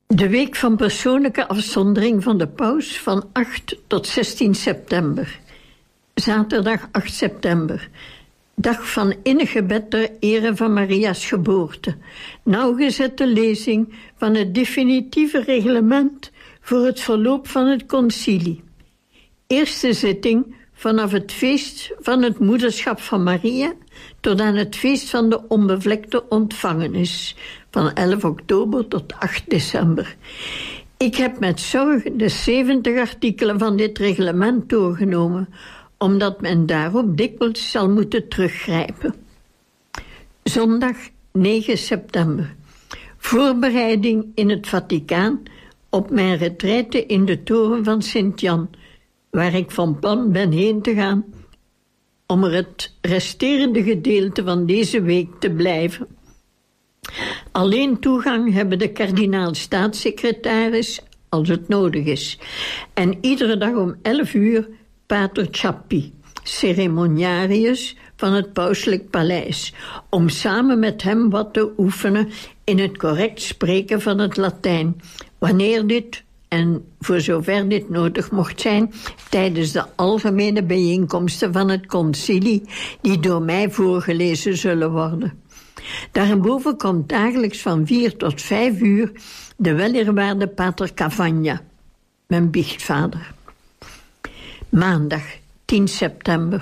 De week van persoonlijke afzondering van de paus van 8 tot 16 september. Zaterdag 8 september. Dag van innig gebed ter ere van Maria's geboorte. Nauwgezette lezing van het definitieve reglement voor het verloop van het concilie. Eerste zitting vanaf het feest van het moederschap van Maria tot aan het feest van de onbevlekte ontvangenis van 11 oktober tot 8 december. Ik heb met zorg de 70 artikelen van dit reglement doorgenomen, omdat men daarop dikwijls zal moeten teruggrijpen. Zondag 9 september. Voorbereiding in het Vaticaan op mijn retraite in de toren van Sint-Jan, waar ik van plan ben heen te gaan om er het resterende gedeelte van deze week te blijven. Alleen toegang hebben de kardinaal-staatssecretaris als het nodig is. En iedere dag om 11 uur pater Chappi, ceremoniarius van het pauselijk paleis, om samen met hem wat te oefenen in het correct spreken van het Latijn, wanneer dit, en voor zover dit nodig mocht zijn, tijdens de algemene bijeenkomsten van het concilie, die door mij voorgelezen zullen worden. Daarboven komt dagelijks van 4 tot 5 uur de weleerwaarde pater Cavagna, mijn biechtvader. Maandag 10 september.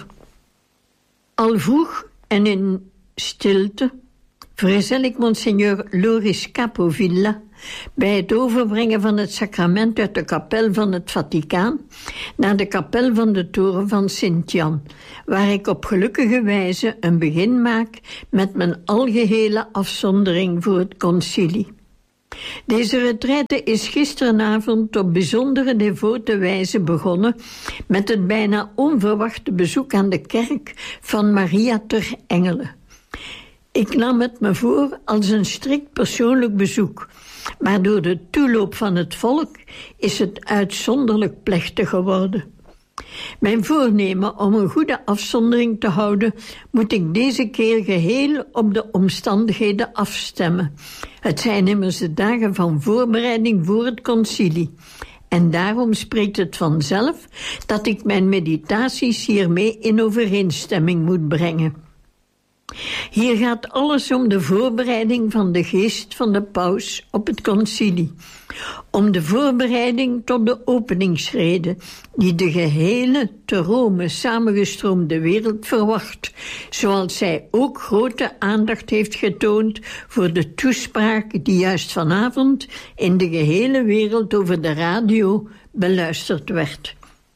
Al vroeg en in stilte vergezel ik Monseigneur Loris Capovilla bij het overbrengen van het sacrament uit de kapel van het Vaticaan naar de kapel van de toren van Sint-Jan, waar ik op gelukkige wijze een begin maak met mijn algehele afzondering voor het concilie. Deze retraite is gisteravond op bijzondere devote wijze begonnen met het bijna onverwachte bezoek aan de kerk van Maria ter Engelen. Ik nam het me voor als een strikt persoonlijk bezoek, maar door de toeloop van het volk is het uitzonderlijk plechtig geworden. Mijn voornemen om een goede afzondering te houden moet ik deze keer geheel op de omstandigheden afstemmen. Het zijn immers de dagen van voorbereiding voor het concilie. En daarom spreekt het vanzelf dat ik mijn meditaties hiermee in overeenstemming moet brengen. Hier gaat alles om de voorbereiding van de geest van de paus op het concilie. Om de voorbereiding tot de openingsrede die de gehele te Rome samengestroomde wereld verwacht, zoals zij ook grote aandacht heeft getoond voor de toespraak die juist vanavond in de gehele wereld over de radio beluisterd werd.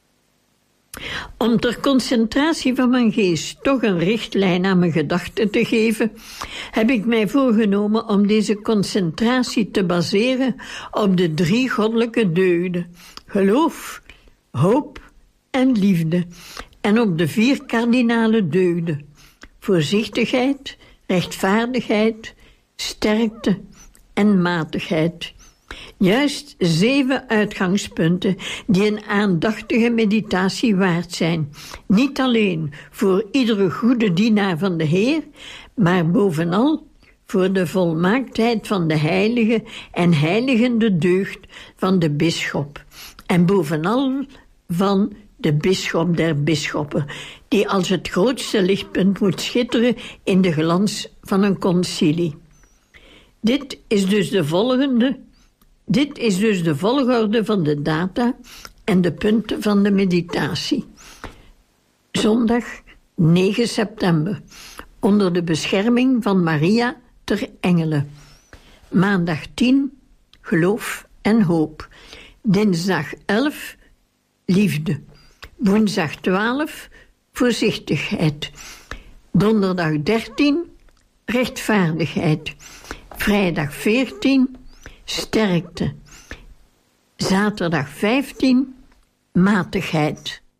Om ter concentratie van mijn geest toch een richtlijn aan mijn gedachten te geven, heb ik mij voorgenomen om deze concentratie te baseren op de 3 goddelijke deugden: geloof, hoop en liefde, en op de 4 kardinale deugden: voorzichtigheid, rechtvaardigheid, sterkte en matigheid. Juist 7 uitgangspunten die een aandachtige meditatie waard zijn. Niet alleen voor iedere goede dienaar van de Heer, maar bovenal voor de volmaaktheid van de heilige en heiligende deugd van de bisschop. En bovenal van de bisschop der bisschoppen, die als het grootste lichtpunt moet schitteren in de glans van een concilie. Dit is dus de volgorde van de data en de punten van de meditatie. Zondag 9 september, onder de bescherming van Maria ter Engelen. Maandag 10, geloof en hoop. Dinsdag 11, liefde. Woensdag 12, voorzichtigheid. Donderdag 13, rechtvaardigheid. Vrijdag 14, sterkte. Zaterdag 15, matigheid.